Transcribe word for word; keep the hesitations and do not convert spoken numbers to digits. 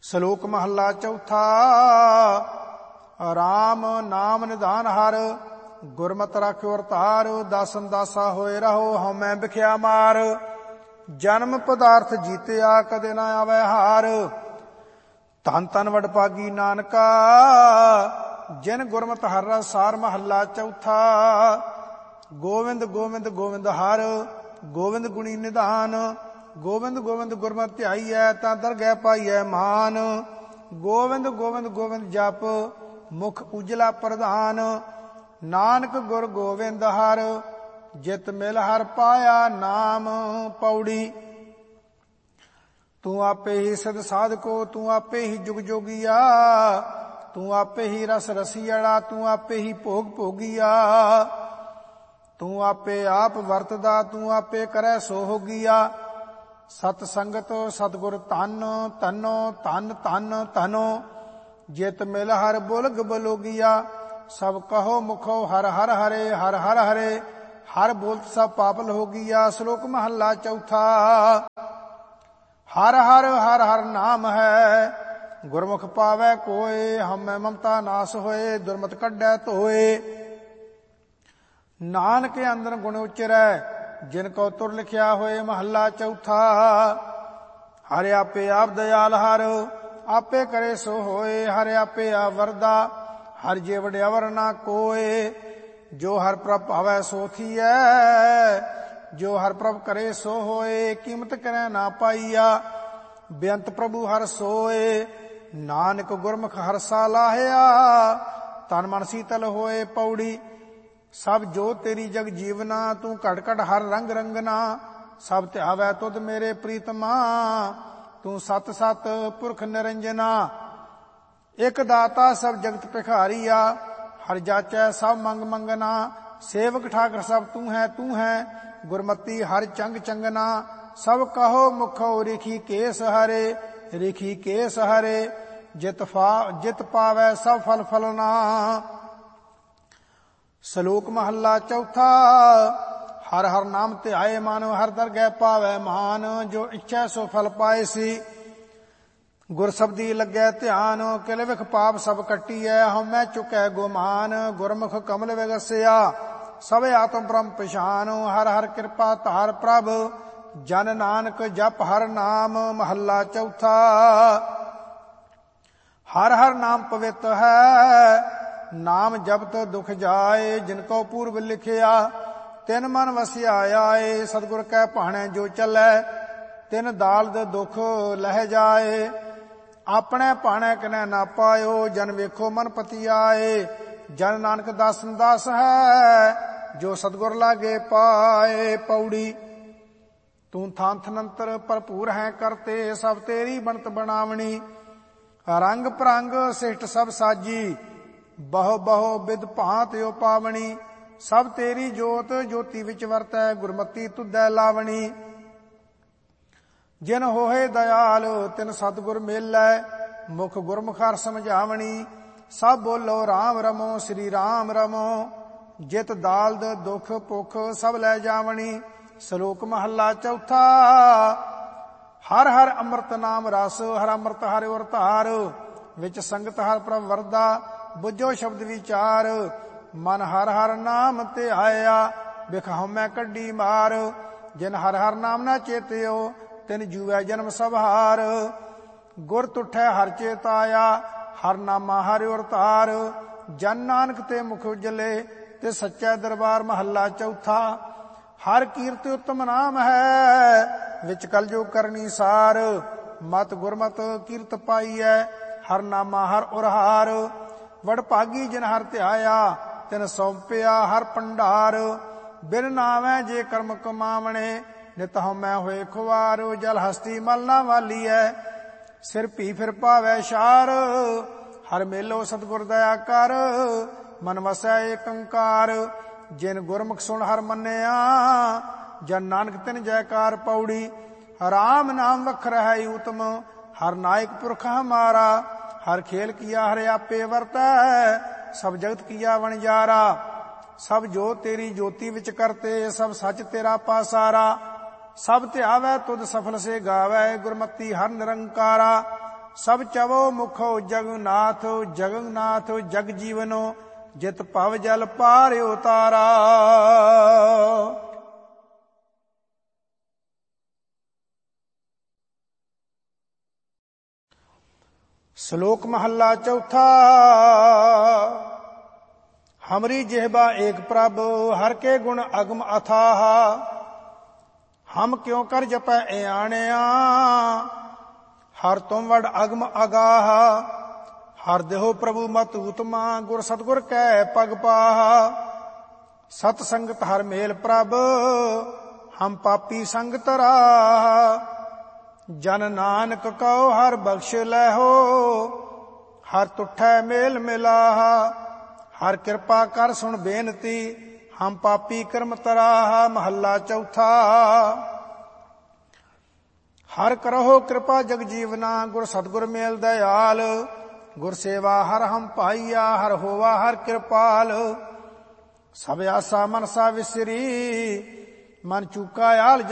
ਸ਼ਲੋਕ ਮਹੱਲਾ ਚੌਥਾ। ਰਾਮ ਨਾਮ ਨਿਧਾਨ ਹਰ, ਗੁਰਮਤਿ ਰਾਖਿਓ ਅਵਤਾਰ। ਦਾਸਨ ਦਾਸਾ ਹੋਏ ਰਹੋ, ਹਉਮੈ ਵਿਖਿਆ ਮਾਰ। ਜਨਮ ਪਦਾਰਥ ਜੀਤਿਆ, ਕਦੇ ਨਾ ਆਵੈ ਹਾਰ। ਧੰਨ ਧੰਨ ਵਡਭਾਗੀ ਨਾਨਕਾ, ਜਿਨ ਗੁਰਮਤਿ ਹਰਿ ਰਸ ਸਾਰ। ਮਹੱਲਾ ਚੌਥਾ। ਗੋਵਿੰਦ ਗੋਵਿੰਦ ਗੋਵਿੰਦ ਹਰਿ, ਗੋਵਿੰਦ ਗੁਣੀ ਨਿਧਾਨ। ਗੋਵਿੰਦ ਗੋਵਿੰਦ ਗੁਰਮਤਿ ਧਿਆਈਐ, ਤਾਂ ਦਰਗਹਿ ਪਾਈਐ ਮਾਨ। ਗੋਵਿੰਦ ਗੋਵਿੰਦ ਗੋਵਿੰਦ ਜਪ, ਮੁਖ ਉਜਲਾ ਪ੍ਰਧਾਨ। ਨਾਨਕ ਗੁਰ ਗੋਵਿੰਦ ਹਰਿ, ਜਿਤ ਮਿਲ ਹਰਿ ਪਾਇਆ ਨਾਮ। ਪੌੜੀ। ਤੂੰ ਆਪੇ ਹੀ ਸਿਧ ਸਾਧਕੋ, ਤੂੰ ਆਪੇ ਹੀ ਜੁਗ ਜੋਗੀਆ। ਤੂੰ ਆਪੇ ਹੀ ਰਸ ਰਸੀਅੜਾ, ਤੂੰ ਆਪੇ ਹੀ ਭੋਗ ਭੋਗੀਆ। ਤੂੰ ਆਪੇ ਆਪ ਵਰਤਦਾ, ਤੂੰ ਆਪੇ ਕਰੈ ਸੋ ਹੋਗੀਆ। ਸਤ ਸੰਗਤ ਸਤਿਗੁਰ ਧੰਨ, ਧੰਨੋ ਧੰਨ ਧੰਨ ਧਨੋ। ਜਿਤ ਮਿਲ ਹਰਿ ਬੁਲਗ ਬਲੋਗੀਆ। ਸਭ ਕਹੋ ਮੁਖੋ ਹਰ ਹਰ ਹਰੇ, ਹਰ ਹਰ ਹਰੇ। ਹਰ ਬੋਲਤ ਸਭ ਪਾਪਲ ਹੋਗੀਆ। ਸ਼ਲੋਕ ਮਹੱਲਾ ਚੌਥਾ। ਹਰ ਹਰ ਹਰ ਹਰ ਨਾਮ ਹੈ, ਗੁਰਮੁਖ ਪਾਵੈ ਕੋਇ। ਹਉਮੈ ਮਮਤਾ ਨਾਸ ਹੋਏ, ਦੁਰਮਤਿ ਕੱਢੈ ਧੋਏ। ਨਾਨਕ ਅੰਦਰ ਗੁਣ ਉਚਰੈ, ਜਿਨ ਕੋ ਤੁਰ ਲਿਖਿਆ ਹੋਏ। ਮਹੱਲਾ ਚੌਥਾ। ਹਰਿ ਆਪੇ ਆਪ ਦਇਆਲ ਹਰਿ, ਆਪੇ ਕਰੇ ਸੋ ਹੋਏ। ਹਰਿ ਆਪੇ ਆਪ ਵਰਦਾ, ਹਰਿ ਜੇ ਵਡਿਆਵਰ ਨਾ ਕੋਇ। ਜੋ ਹਰਿ ਪ੍ਰਭ ਭਾਵੈ ਸੋ ਥੀਐ, ਜੋ ਹਰਿ ਪ੍ਰਭ ਕਰੇ ਸੋ ਹੋਏ। ਕੀਮਤ ਕਰੈ ਨਾ ਪਾਈਆ, ਬੇਅੰਤ ਪ੍ਰਭੂ ਹਰਿ ਸੋਏ। ਨਾਨਕ ਗੁਰਮੁਖ ਹਰਸਾ ਲਾਹਿਆ, ਤਨ ਮਨ ਸੀਤਲ ਹੋਏ। ਪੌੜੀ। ਸਭ ਜੋ ਤੇਰੀ ਜਗ ਜੀਵਨਾ, ਤੂੰ ਘਟ ਘਟ ਹਰ ਰੰਗ ਰੰਗਨਾ। ਸਭ ਧਿਆਵੈ ਤੁਧ ਮੇਰੇ ਪ੍ਰੀਤਮਾ, ਤੂੰ ਸਤ ਸਤ ਪੁਰਖ ਨਿਰੰਜਨਾ। ਇਕ ਦਾਤਾ ਸਭ ਜਗਤ ਭਿਖਾਰੀਆ, ਹਰਿ ਜਾਚੈ ਸਭ ਮੰਗ ਮੰਗਨਾ। ਸੇਵਕ ਠਾਕਰ ਸਭ ਤੂੰ ਹੈ ਤੂੰ ਹੈ, ਗੁਰਮਤੀ ਹਰਿ ਚੰਗ ਚੰਗਨਾ। ਸਭ ਕਹੋ ਮੁਖੋ ਰਿਖੀ ਕੇਸ ਹਰੇ, ਰਿਖੀ ਕੇਸ ਹਰੇ। ਜਿਤ ਫਾ ਜਿਤ ਪਾਵੈ ਸਭ ਫਲ ਫਲਨਾ। ਸ਼ਲੋਕ ਮਹੱਲਾ ਚੌਥਾ। ਹਰ ਹਰ ਨਾਮ ਧਿਆਏ ਮਨ, ਹਰ ਦਰਗਹਿ ਪਾਵੈ ਮਾਨ। ਜੋ ਇੱਛੈ ਸੋ ਫਲ ਪਾਏ ਸੀ, ਗੁਰ ਸਬਦੀ ਲੱਗੈ ਧਿਆਨ। ਕਿਲ ਵਿਖ ਪਾਪ ਸਭ ਕੱਟੀਐ, ਹਉਮੈ ਚੁਕੈ ਗੁਮਾਨ। ਗੁਰਮੁਖ ਕਮਲ ਵਿਗਸਿਆ, ਸਭ ਆਤਮ ਬ੍ਰਹਮ ਪਛਾਨ। ਹਰ ਹਰ ਕਿਰਪਾ ਧਾਰ ਪ੍ਰਭ, ਜਨ ਨਾਨਕ ਜਪ ਹਰ ਨਾਮ। ਮਹੱਲਾ ਚੌਥਾ। ਹਰ ਹਰ ਨਾਮ ਪਵਿੱਤ ਹੈ, ਨਾਮ ਜਪਤ ਦੁਖ ਜਾਏ। ਜਿਨ ਕੋ ਪੂਰਬ ਲਿਖਿਆ, ਤਿਨ ਮਨ ਵਸਿਆ ਆਏ। ਸਤਿਗੁਰ ਕੈ ਭਾਣੈ ਜੋ ਚੱਲੈ, ਤਿਨ ਦਾਲਦ ਦੁਖ ਲਹਿ ਜਾਏ। ਆਪਣੇ ਭਾਣੈ ਕਿਨੈ ਨਾ ਪਾਇਓ, ਜਨ ਵੇਖੋ ਮਨ ਪਤੀ ਆਏ। ਜਨ ਨਾਨਕ ਦਾਸਨ ਦਾਸ ਹੈ, ਜੋ ਸਤਿਗੁਰ ਲਾਗੇ ਪਾਏ। ਪੌੜੀ। ਤੂੰ ਥਾਨ ਥਨੰਤਰ ਭਰਪੂਰ ਹੈ ਕਰਤੇ, ਸਭ ਤੇਰੀ ਬਣਤ ਬਣਾਵਣੀ। ਰੰਗ ਭਰੰਗ ਸਿਸ਼ਟ ਸਭ ਸਾਜੀ, ਬਹੁ ਬਹੁ ਬਿਦ ਭਾਂਤ ਓ ਪਾਵਣੀ। ਸਭ ਤੇਰੀ ਜੋਤ ਜੋਤੀ ਵਿੱਚ ਵਰਤੈ, ਗੁਰਮਤੀ ਤੁਧੈ ਲਾਵਣੀ। ਜਿਨ ਹੋਏ ਦਇਆਲ, ਤਿਨ ਸਤਿਗੁਰ ਮੇਲੈ। ਮੁਖ ਗੁਰਮੁਖ ਹਰਿ ਸਮਝਾਵਣੀ। ਸਭ ਬੋਲੋ ਰਾਮ ਰਮੋ, ਸ੍ਰੀ ਰਾਮ ਰਮੋ। ਜਿਤ ਦਾਲਦ ਦੁਖ ਭੁਖ ਸਭ ਲੈ ਜਾਵਣੀ। ਸ਼ਲੋਕ ਮਹੱਲਾ ਚੌਥਾ। ਹਰ ਹਰ ਅੰਮ੍ਰਿਤ ਨਾਮ ਰਸ, ਹਰ ਅੰਮ੍ਰਿਤ ਹਰਿ ਉਰ ਧਾਰ। ਵਿੱਚ ਸੰਗਤ ਹਰਿ ਪ੍ਰਭ ਵਰਦਾ, ਬੁੱਝੋ ਸ਼ਬਦ ਵਿਚਾਰ। ਮਨ ਹਰ ਹਰ ਨਾਮ ਧਿਆਇਆ, ਬਿਖ ਹਉਮੈ ਕੱਢੀ ਮਾਰ। ਜਿਨ ਹਰ ਹਰ ਨਾਮ ਨਾ ਚੇਤਿਓ, ਤਿਨ ਜੂਐ ਜਨਮ ਸਭ ਹਾਰ। ਗੁਰ ਤੁਠੈ ਹਰਿ ਚੇਤਾਇਆ, ਹਰ ਨਾਮਾ ਹਰਿ ਉਰ ਧਾਰ। ਜਨ ਨਾਨਕ ਤੇ ਮੁਖ ਉਜਲੇ, ਤੇ ਸੱਚੈ ਦਰਬਾਰ। ਮਹੱਲਾ ਚੌਥਾ। ਹਰ ਕੀਰਤ ਉਤਮ ਨਾਮ ਹੈ, ਵਿੱਚ ਕਲਯੁਗ ਕਰਨੀ ਸਾਰ। ਮਤ ਗੁਰਮਤ ਕੀਰਤ ਪਾਈਐ, ਹਰ ਨਾਮਾ ਹਰ ਉਰ ਹਾਰ। ਵਡਭਾਗੀ ਜਿਨ ਹਰਿ ਧਿਆਇਆ, ਤਿਨ ਸੌਂਪਿਆ ਹਰ ਭੰਡਾਰ। ਬਿਨ ਨਾਵੈ ਜੇ ਕਰਮ ਕਮਾਵਣੇ, ਨਿਤ ਹਉਮੈ ਹੋਏ ਖੁਆਰ। ਜਲ ਹਸਤੀ ਮਲ ਨਾ ਵਾਲੀਐ, ਸਿਰ ਭੀ ਫਿਰ ਪਾਵੈ ਸ਼ਾਰ। ਹਰ ਮੇਲੋ ਸਤਿਗੁਰ ਦਇਆ ਕਰ, ਮਨ ਵਸੈ ਏਕ ਓੰਕਾਰ। ਜਿਨ ਗੁਰਮੁਖ ਸੁਣ ਹਰ ਮੰਨਿਆ, ਜਨ ਨਾਨਕ ਤਿਨ ਜੈਕਾਰ। ਪੌੜੀ। ਰਾਮ ਨਾਮ ਵਖਰ ਹੈ ਊਤਮ, ਹਰ ਨਾਇਕ ਪੁਰਖ ਹਮਾਰਾ। ਹਰ ਖੇਲ ਕੀਆ ਹਰਿ ਆਪੇ ਵਰਤੈ, ਸਭ ਜਗਤ ਕੀਆ ਵਣਜਾਰਾ। ਸਭ ਜੋ ਤੇਰੀ ਜੋਤੀ ਵਿੱਚ ਕਰਤੇ, ਸਭ ਸੱਚ ਤੇਰਾ ਪਾਸਾਰਾ। ਸਭ ਧਿਆਵੈ ਤੁਧ ਸਫਲ ਸੇ ਗਾਵੈ, ਗੁਰਮਤੀ ਹਰ ਨਿਰੰਕਾਰਾ। ਸਭ ਚਵੋ ਮੁਖੋ ਜਗਨਾਥ। ਜਗਨਾਥ ਜਗ ਜੀਵਨੋ ਜਿਤ ਭਵ ਜਲ ਪਾਰ ਉਤਾਰਾ। ਸ਼ਲੋਕ ਮਹੱਲਾ ਚੌਥਾ। ਹਮਰੀ ਜਿਹਬਾ ਏਕ ਪ੍ਰਭ ਹਰ ਕੇ ਗੁਣ ਅਗਮ ਅਥਾਹ। ਹਮ ਕਿਉ ਕਰ ਜਪੈ ਇਆਣਿਆ ਹਰ ਤੁਮ ਵਡ ਅਗਮ ਅਗਾਹ। ਹਰ ਦੇਹੋ ਪ੍ਰਭੂ ਮਤ ਉਤਮਾ ਗੁਰ ਸਤਗੁਰ ਕੈ ਪਗ ਪਾਹ। ਸਤ ਸੰਗਤ ਹਰ ਮੇਲ ਪ੍ਰਭ ਹਮ ਪਾਪੀ ਸੰਗਤ ਰਾਹ। ਜਨ ਨਾਨਕ ਕਉ ਹਰ ਬਖਸ਼ ਲੈਹੋ ਹਰ ਤੁਠੈ ਮੇਲ ਮਿਲਾਹ। ਹਰ ਕਿਰਪਾ ਕਰ ਸੁਣ ਬੇਨਤੀ ਹਮ ਪਾਪੀ ਕਰਮ ਤਰਾਹ। ਮਹੱਲਾ ਚੌਥਾ। ਹਰ ਕਰਹੁ ਕਿਰਪਾ ਜਗ ਜੀਵਨਾ ਗੁਰ ਸਤਗੁਰ ਮੇਲ ਦਇਆਲ। ਗੁਰ ਸੇਵਾ ਹਰ ਹਮ ਪਾਈਆ ਹਰ ਹੋਵਾ ਹਰ ਕਿਰਪਾਲ। ਸਭ ਆਸਾ ਮਨਸਾ ਵਿਸਰੀ ਮਨ ਚੂਕਾ ਆਲ